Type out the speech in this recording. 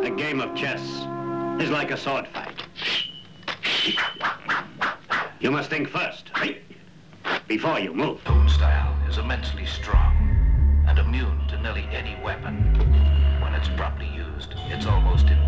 A game of chess is like a sword fight. You must think first, before you move. Own style is immensely strong and immune to nearly any weapon. When it's properly used, it's almost